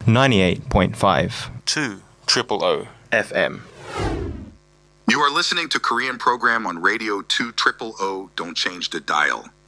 98.5 2 O FM. You are listening to Korean program on Radio 2 O. Don't change the dial.